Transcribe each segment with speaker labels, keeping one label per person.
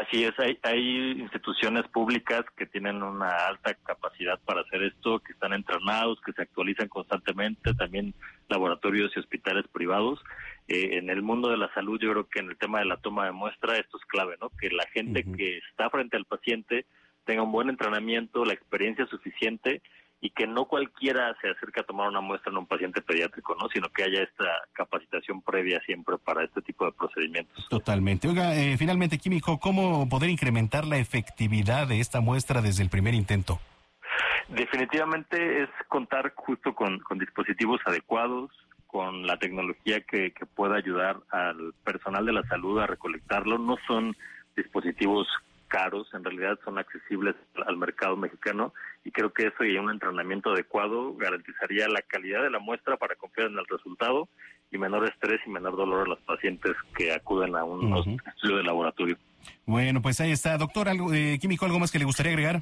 Speaker 1: Así es, hay instituciones públicas que tienen una alta capacidad para hacer esto, que están entrenados, que se actualizan constantemente, también laboratorios y hospitales privados. En el mundo de la salud, yo creo que en el tema de la toma de muestra esto es clave, ¿no? Que la gente que está frente al paciente tenga un buen entrenamiento, la experiencia suficiente, y que no cualquiera se acerque a tomar una muestra en un paciente pediátrico, ¿no? Sino que haya esta capacitación previa siempre para este tipo de procedimientos.
Speaker 2: Totalmente. Oiga, finalmente, químico, ¿cómo poder incrementar la efectividad de esta muestra desde el primer intento?
Speaker 1: Definitivamente es contar justo con dispositivos adecuados, con la tecnología que pueda ayudar al personal de la salud a recolectarlo. No son dispositivos caros, en realidad son accesibles al mercado mexicano, y creo que eso y un entrenamiento adecuado garantizaría la calidad de la muestra para confiar en el resultado y menor estrés y menor dolor a los pacientes que acuden a un estudio de laboratorio.
Speaker 2: Bueno, pues ahí está. Doctor, químico, ¿algo más que le gustaría agregar?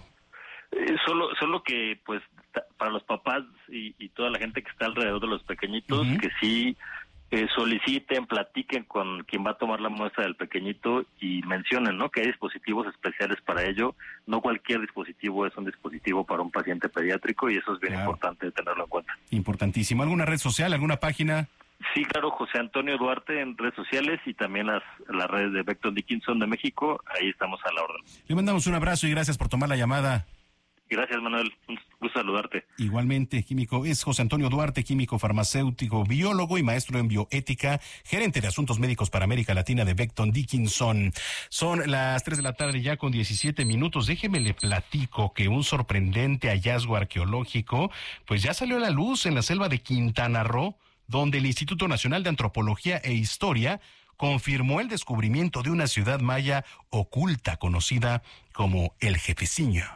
Speaker 1: Solo que pues para los papás y toda la gente que está alrededor de los pequeñitos, que sí soliciten, platiquen con quien va a tomar la muestra del pequeñito y mencionen, ¿no?, que hay dispositivos especiales para ello. No cualquier dispositivo es un dispositivo para un paciente pediátrico, y eso es bien importante tenerlo en cuenta. Importantísimo.
Speaker 2: ¿Alguna red social, alguna página?
Speaker 1: Sí, claro, José Antonio Duarte en redes sociales y también las redes de Becton Dickinson de México. Ahí estamos a la orden.
Speaker 2: Le mandamos un abrazo y gracias por tomar la llamada.
Speaker 1: Gracias, Manuel. Un gusto saludarte.
Speaker 2: Igualmente, químico. Es José Antonio Duarte, químico farmacéutico, biólogo y maestro en bioética, gerente de asuntos médicos para América Latina de Becton Dickinson. Son las 3 de la tarde ya con 17 minutos. Déjeme le platico que un sorprendente hallazgo arqueológico pues ya salió a la luz en la selva de Quintana Roo, donde el Instituto Nacional de Antropología e Historia confirmó el descubrimiento de una ciudad maya oculta conocida como el Jefeciño.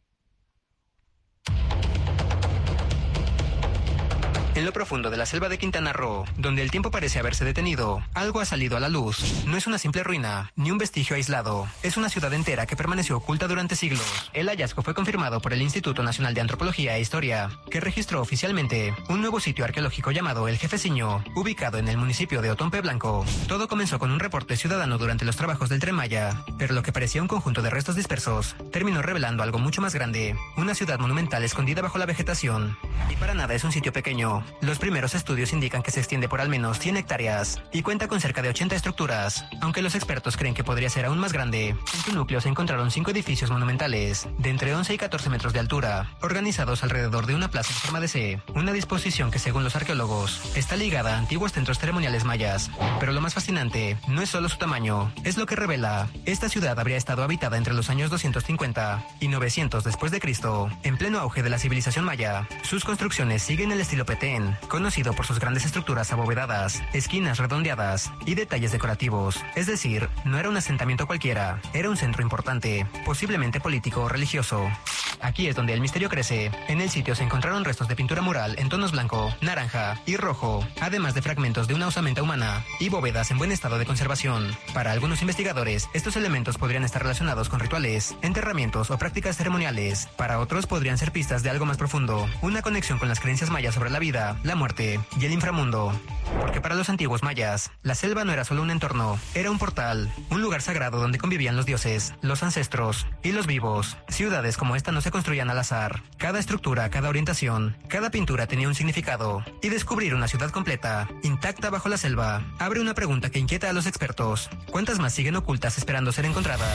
Speaker 3: En lo profundo de la selva de Quintana Roo, donde el tiempo parece haberse detenido, algo ha salido a la luz. No es una simple ruina, ni un vestigio aislado. Es una ciudad entera que permaneció oculta durante siglos. El hallazgo fue confirmado por el Instituto Nacional de Antropología e Historia, que registró oficialmente un nuevo sitio arqueológico llamado El Jefeciño, ubicado en el municipio de Otompe Blanco. Todo comenzó con un reporte ciudadano durante los trabajos del Tren Maya, pero lo que parecía un conjunto de restos dispersos terminó revelando algo mucho más grande, una ciudad monumental escondida bajo la vegetación. Y para nada es un sitio pequeño. Los primeros estudios indican que se extiende por al menos 100 hectáreas y cuenta con cerca de 80 estructuras, aunque los expertos creen que podría ser aún más grande. En su núcleo se encontraron 5 edificios monumentales de entre 11 y 14 metros de altura, organizados alrededor de una plaza en forma de C, una disposición que según los arqueólogos está ligada a antiguos centros ceremoniales mayas. Pero lo más fascinante no es solo su tamaño, es lo que revela. Esta ciudad habría estado habitada entre los años 250 y 900 después de Cristo, en pleno auge de la civilización maya. Sus construcciones siguen el estilo Petén, conocido por sus grandes estructuras abovedadas, esquinas redondeadas y detalles decorativos. Es decir, no era un asentamiento cualquiera, era un centro importante, posiblemente político o religioso. Aquí es donde el misterio crece. En el sitio se encontraron restos de pintura mural en tonos blanco, naranja y rojo, además de fragmentos de una osamenta humana y bóvedas en buen estado de conservación. Para algunos investigadores, estos elementos podrían estar relacionados con rituales, enterramientos o prácticas ceremoniales. Para otros podrían ser pistas de algo más profundo, una conexión con las creencias mayas sobre la vida, la muerte y el inframundo. Porque para los antiguos mayas, la selva no era solo un entorno, era un portal, un lugar sagrado donde convivían los dioses, los ancestros y los vivos. Ciudades como esta no se construían al azar. Cada estructura, cada orientación, cada pintura tenía un significado. Y descubrir una ciudad completa, intacta bajo la selva, abre una pregunta que inquieta a los expertos. ¿Cuántas más siguen ocultas esperando ser encontradas?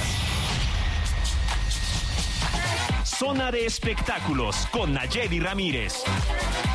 Speaker 4: Zona de espectáculos con Nayeli Ramírez.